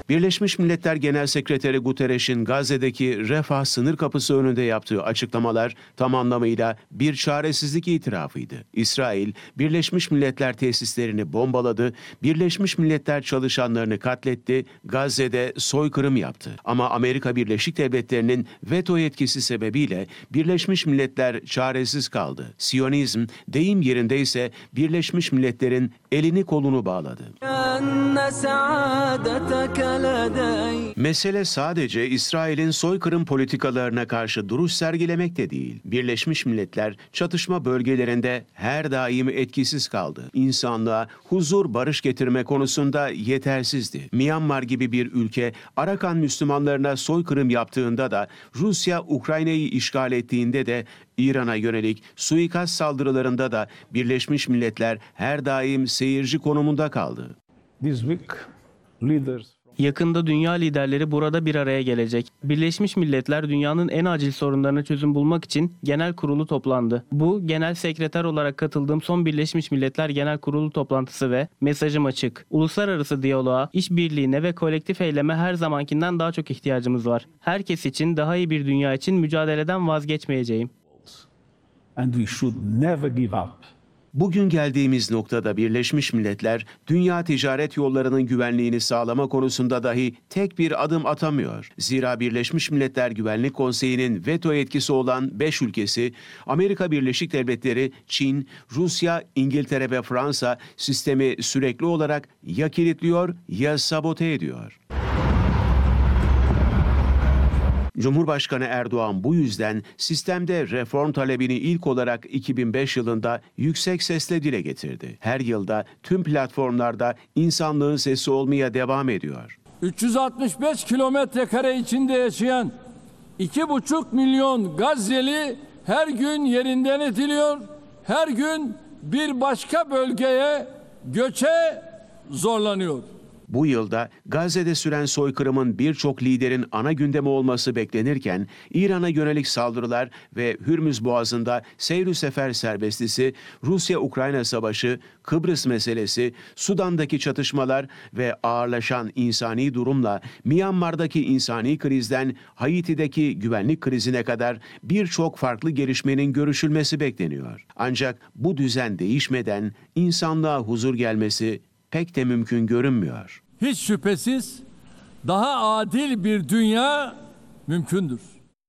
Birleşmiş Milletler Genel Sekreteri Guterres'in Gazze'deki Refah sınır kapısı önünde yaptığı açıklamalar tam anlamıyla bir çaresizlik itirafıydı. İsrail, Birleşmiş Milletler tesislerini bombaladı, Birleşmiş Milletler çalışanlarını katletti, Gazze'de soykırım yaptı. Ama Amerika Birleşik Devletleri'nin veto yetkisi sebebiyle Birleşmiş Milletler çaresiz kaldı. Siyonizm, deyim yerindeyse Birleşmiş Milletler'in elini kolunu bağladı. Mesele sadece İsrail'in soykırım politikalarına karşı duruş sergilemek de değil. Birleşmiş Milletler çatışma bölgelerinde her daim etkisiz kaldı. İnsanlığa huzur, barış getirme konusunda yetersizdi. Myanmar gibi bir ülke Arakan Müslümanlarına soykırım yaptığında da, Rusya Ukrayna'yı işgal ettiğinde de, İran'a yönelik suikast saldırılarında da Birleşmiş Milletler her daim seyirci konumunda kaldı. Yakında dünya liderleri burada bir araya gelecek. Birleşmiş Milletler dünyanın en acil sorunlarına çözüm bulmak için genel kurulu toplandı. Bu, genel sekreter olarak katıldığım son Birleşmiş Milletler Genel Kurulu toplantısı ve mesajım açık. Uluslararası diyaloğa, işbirliğine ve kolektif eyleme her zamankinden daha çok ihtiyacımız var. Herkes için, daha iyi bir dünya için mücadeleden vazgeçmeyeceğim. And we should never give up. Bugün geldiğimiz noktada Birleşmiş Milletler, dünya ticaret yollarının güvenliğini sağlama konusunda dahi tek bir adım atamıyor. Zira Birleşmiş Milletler Güvenlik Konseyi'nin veto yetkisi olan 5 ülkesi, Amerika Birleşik Devletleri, Çin, Rusya, İngiltere ve Fransa sistemi sürekli olarak ya kilitliyor ya sabote ediyor. Cumhurbaşkanı Erdoğan bu yüzden sistemde reform talebini ilk olarak 2005 yılında yüksek sesle dile getirdi. Her yılda tüm platformlarda insanlığın sesi olmaya devam ediyor. 365 kilometre kare içinde yaşayan 2,5 milyon Gazze'li her gün yerinden ediliyor, her gün bir başka bölgeye göçe zorlanıyor. Bu yılda Gazze'de süren soykırımın birçok liderin ana gündemi olması beklenirken, İran'a yönelik saldırılar ve Hürmüz Boğazı'nda seyr-ü sefer serbestisi, Rusya-Ukrayna savaşı, Kıbrıs meselesi, Sudan'daki çatışmalar ve ağırlaşan insani durumla Myanmar'daki insani krizden Haiti'deki güvenlik krizine kadar birçok farklı gelişmenin görüşülmesi bekleniyor. Ancak bu düzen değişmeden insanlığa huzur gelmesi pek de mümkün görünmüyor. Hiç şüphesiz daha adil bir dünya mümkündür.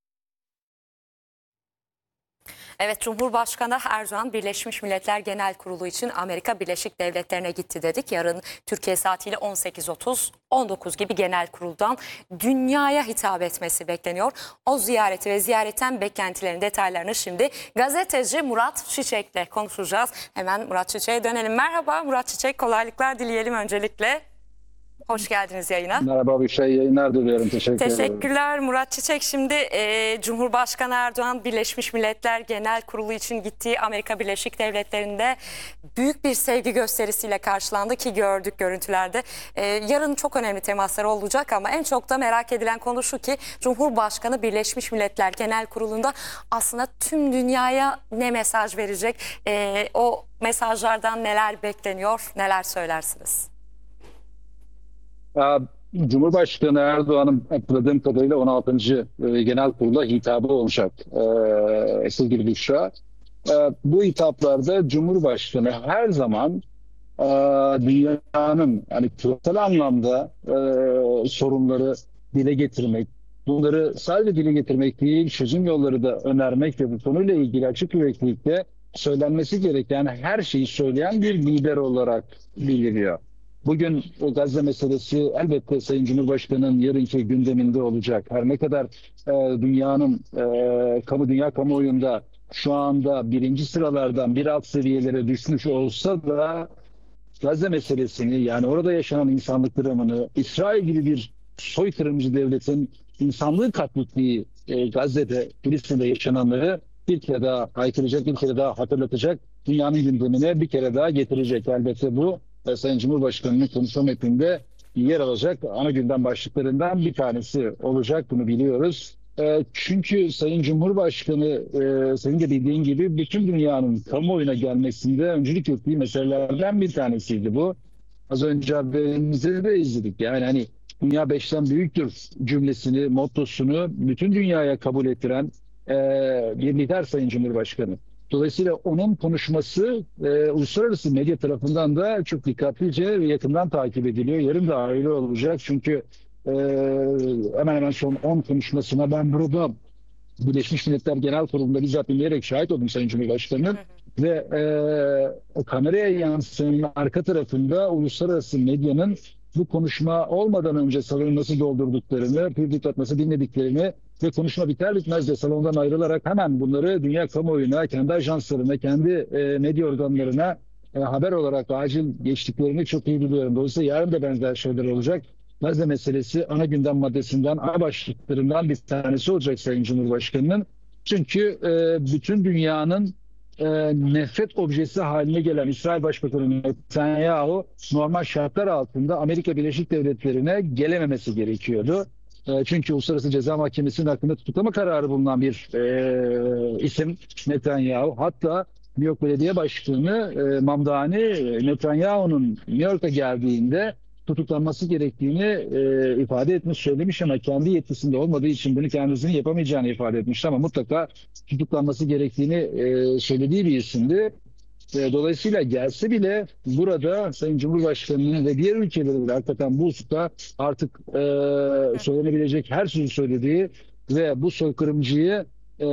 Evet, Cumhurbaşkanı Erdoğan Birleşmiş Milletler Genel Kurulu için Amerika Birleşik Devletleri'ne gitti dedik. Yarın Türkiye saatiyle 18.30-19 gibi genel kuruldan dünyaya hitap etmesi bekleniyor. O ziyareti ve ziyaretten beklentilerin detaylarını şimdi gazeteci Murat Çiçek'le konuşacağız. Hemen Murat Çiçek'e dönelim. Merhaba Murat Çiçek, kolaylıklar dileyelim öncelikle. Hoş geldiniz yayına. Merhaba, bir yayınlar diliyorum. Teşekkür ederim. Teşekkürler Murat Çiçek. Şimdi Cumhurbaşkanı Erdoğan Birleşmiş Milletler Genel Kurulu için gittiği Amerika Birleşik Devletleri'nde büyük bir sevgi gösterisiyle karşılandı ki gördük görüntülerde. Yarın çok önemli temaslar olacak ama en çok da merak edilen konu şu ki Cumhurbaşkanı Birleşmiş Milletler Genel Kurulu'nda aslında tüm dünyaya ne mesaj verecek? O mesajlardan neler bekleniyor? Neler söylersiniz? Cumhurbaşkanı Erdoğan'ın hatırladığım kadarıyla 16. Genel Kurul'a hitabı olacak sevgili Büşra. Bu hitaplarda Cumhurbaşkanı her zaman dünyanın hani küresel anlamda sorunları dile getirmek, bunları sadece dile getirmek değil, çözüm yolları da önermek ve bu konuyla ilgili açık yüreklilikle söylenmesi gereken her şeyi söyleyen bir lider olarak biliniyor. Bugün o Gazze meselesi elbette Sayın Cumhurbaşkanı'nın yarınki gündeminde olacak. Her ne kadar dünyanın dünya kamuoyunda şu anda birinci sıralardan bir alt seviyelere düşmüş olsa da Gazze meselesini, yani orada yaşanan insanlık dramını, İsrail gibi bir soykırımcı devletin insanlığı katlettiği Gazze'de, Filistin'de yaşananları bir kere daha haykıracak, bir kere daha hatırlatacak, dünyanın gündemine bir kere daha getirecek. Elbette bu Sayın Cumhurbaşkanı'nın konuşma metninde yer alacak ana gündem başlıklarından bir tanesi olacak, bunu biliyoruz. Çünkü Sayın Cumhurbaşkanı senin de bildiğin gibi bütün dünyanın kamuoyuna gelmesinde öncülük ettiği meselelerden bir tanesiydi bu. Az önce haberimizde de izledik. Yani hani dünya beşten büyüktür cümlesini, mottosunu bütün dünyaya kabul ettiren bir lider Sayın Cumhurbaşkanı. Dolayısıyla onun konuşması uluslararası medya tarafından da çok dikkatlice ve yakından takip ediliyor. Yarın da öyle olacak çünkü hemen hemen son 10 konuşmasına ben burada Birleşmiş Milletler Genel Kurulu'nda bizzat dinleyerek şahit oldum Sayın Cumhurbaşkanı'nın ve o kameraya yansıyan arka tarafında uluslararası medyanın bu konuşma olmadan önce salonu nasıl doldurduklarını, pür dikkat nasıl dinlediklerini ve konuşma biter bitmez de salondan ayrılarak hemen bunları dünya kamuoyuna, kendi ajanslarına, kendi medya organlarına haber olarak acil geçtiklerini çok iyi biliyorum. Dolayısıyla yarın da benzer şeyler olacak. Gazze meselesi ana gündem maddesinden, ana başlıklarından bir tanesi olacak Sayın Cumhurbaşkanı'nın. Çünkü bütün dünyanın nefret objesi haline gelen İsrail Başbakanı Netanyahu normal şartlar altında Amerika Birleşik Devletleri'ne gelememesi gerekiyordu. Çünkü Uluslararası Ceza Mahkemesi'nin hakkında tutuklama kararı bulunan bir isim Netanyahu. Hatta New York Belediye Başkanı Mamdani Netanyahu'nun New York'a geldiğinde tutuklanması gerektiğini ifade etmiş, söylemiş ama kendi yetkisinde olmadığı için bunu kendisinin yapamayacağını ifade etmişti ama mutlaka tutuklanması gerektiğini söylediği bir isimdi. Dolayısıyla gelse bile burada Sayın Cumhurbaşkanı'nın ve diğer ülkelerin de hakikaten bu hususta artık söylenebilecek her sözü söylediği ve bu soykırımcıyı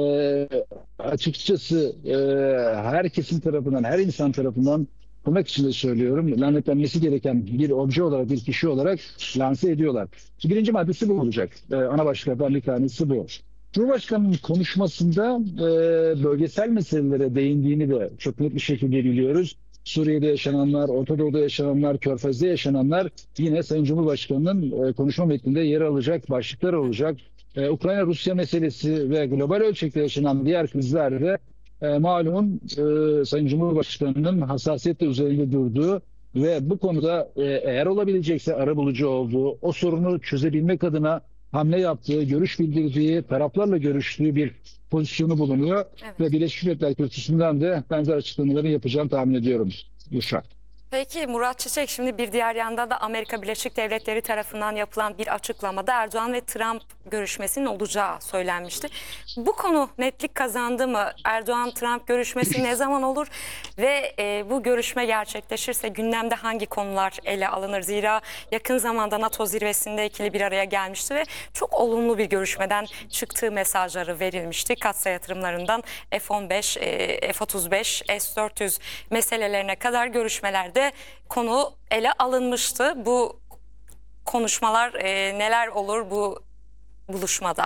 açıkçası her kesim tarafından, her insan tarafından tırnak içinde söylüyorum, lanetlenmesi gereken bir obje olarak, bir kişi olarak lanse ediyorlar. Birinci maddesi bu olacak. Ana başlıklardan bir tanesi bu. Cumhurbaşkanı'nın konuşmasında bölgesel meselelere değindiğini de çok net bir şekilde biliyoruz. Suriye'de yaşananlar, Orta Doğu'da yaşananlar, Körfez'de yaşananlar yine Sayın Cumhurbaşkanı'nın konuşma metninde yer alacak başlıklar olacak. Ukrayna-Rusya meselesi ve global ölçekte yaşanan diğer krizlerde malumun Sayın Cumhurbaşkanı'nın hassasiyetle üzerinde durduğu ve bu konuda eğer olabilecekse arabulucu olduğu, o sorunu çözebilmek adına hamle yaptığı, görüş bildirdiği, taraflarla görüştüğü bir pozisyonu bulunuyor. Evet. Ve Birleşmiş Milletler Kürsüsü'nden de benzer açıklamaları yapacağını tahmin ediyorum. Yuşa. Peki Murat Çiçek, şimdi bir diğer yanda da Amerika Birleşik Devletleri tarafından yapılan bir açıklamada Erdoğan ve Trump görüşmesinin olacağı söylenmişti. Bu konu netlik kazandı mı? Erdoğan-Trump görüşmesi ne zaman olur? Ve bu görüşme gerçekleşirse gündemde hangi konular ele alınır? Zira yakın zamanda NATO zirvesinde ikili bir araya gelmişti ve çok olumlu bir görüşmeden çıktığı mesajları verilmişti. Katsa yatırımlarından F-15, F-35, S-400 meselelerine kadar görüşmelerde konu ele alınmıştı. Bu konuşmalar neler olur bu buluşmada?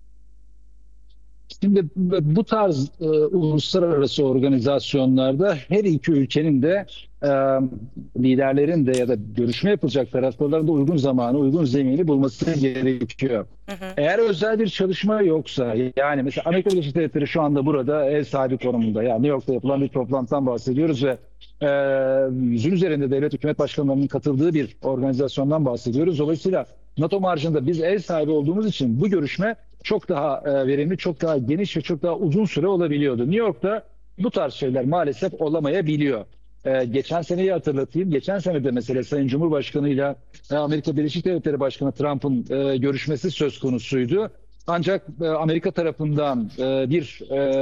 Şimdi bu tarz uluslararası organizasyonlarda her iki ülkenin de liderlerin de ya da görüşme yapılacak tarafların da uygun zamanı, uygun zemini bulması gerekiyor. Eğer özel bir çalışma yoksa, yani mesela Amerika Birleşik Devletleri şu anda burada ev sahibi konumunda, yani New York'ta yapılan bir toplantıdan bahsediyoruz ve yüzün üzerinde devlet hükümet başkanlarının katıldığı bir organizasyondan bahsediyoruz. Dolayısıyla NATO marjında biz ev sahibi olduğumuz için bu görüşme çok daha verimli, çok daha geniş ve çok daha uzun süre olabiliyordu. New York'ta bu tarz şeyler maalesef olamayabiliyor. Geçen seneyi hatırlatayım. Geçen sene de mesela Sayın Cumhurbaşkanı ile Amerika Birleşik Devletleri Başkanı Trump'ın görüşmesi söz konusuydu. Ancak Amerika tarafından bir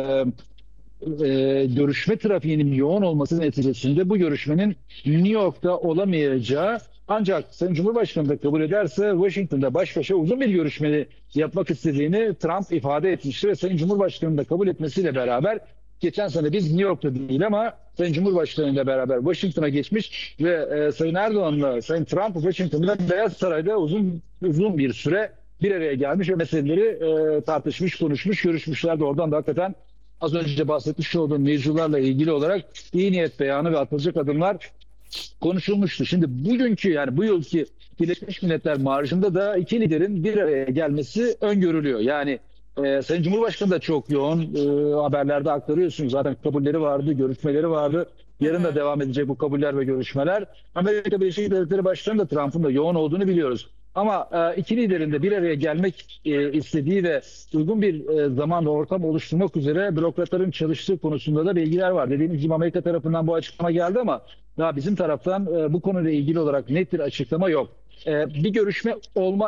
görüşme trafiğinin yoğun olması neticesinde bu görüşmenin New York'ta olamayacağı, ancak Sayın Cumhurbaşkanı da kabul ederse Washington'da baş başa uzun bir görüşmeni yapmak istediğini Trump ifade etmişti ve Sayın Cumhurbaşkanı da kabul etmesiyle beraber geçen sene biz New York'ta değil ama Sayın Cumhurbaşkanı ile beraber Washington'a geçmiş ve Sayın Erdoğan'la Sayın Trump Washington'da Beyaz Saray'da uzun bir süre bir araya gelmiş ve meseleleri tartışmış, konuşmuş, görüşmüşlerdi. Oradan da hakikaten az önce bahsetmiş olduğum mevzularla ilgili olarak iyi niyet beyanı ve atılacak adımlar konuşulmuştu. Şimdi bugünkü, yani bu yılki Birleşmiş Milletler marjında da iki liderin bir araya gelmesi öngörülüyor. Yani Sayın Cumhurbaşkanı da çok yoğun, haberlerde aktarıyorsunuz. Zaten kabulleri vardı, görüşmeleri vardı. Yarın da devam edecek bu kabuller ve görüşmeler. Amerika Birleşik Devletleri Başkanı da Trump'ın da yoğun olduğunu biliyoruz. Ama iki liderin de bir araya gelmek istediği ve uygun bir zaman ve ortam oluşturmak üzere bürokratların çalıştığı konusunda da bilgiler var. Dediğimiz gibi Amerika tarafından bu açıklama geldi ama daha bizim taraftan bu konuyla ilgili olarak net bir açıklama yok. bir görüşme olma